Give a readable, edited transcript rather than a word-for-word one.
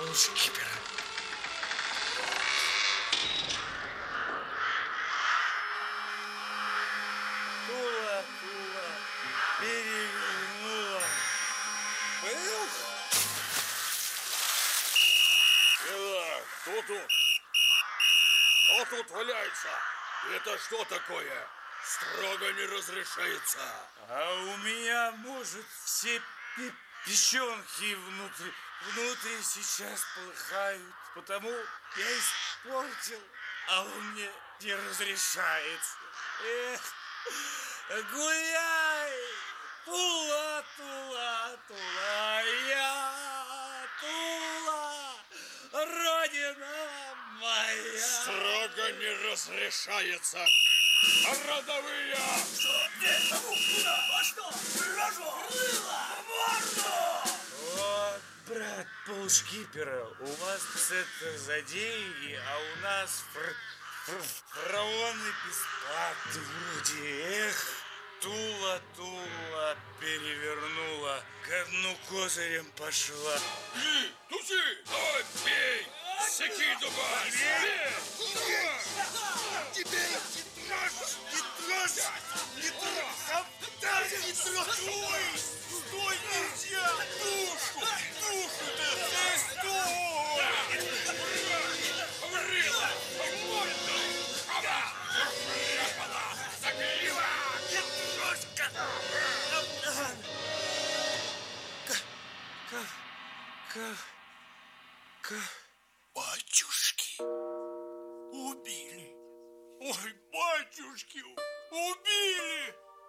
полушкипера. Тула перевернула. Эх! Кто тут? Кто тут валяется? Это что такое? Строго не разрешается. А у меня, может, все печенки внутри сейчас полыхают, потому я испортил, а он мне не разрешается. Эх, гуляй, Тула, я, Тула, родина моя. Строго не разрешается. Родовые! Куда? А что? Рожу! Рыло! Морду! Вот, брат полушкипера, у вас это за деньги, а у нас фараоны бесплатно вроде. Эх, Тула перевернула, ко дну козырем пошла. Туси! Давай, бей! Секи зубами! Теперь не трожь! Не трожь! Стой, нельзя! Душу ты! Стой! Врыла! Морду! Ага! Вряпала! Загрела! Батюшки убили. Ой, батюшки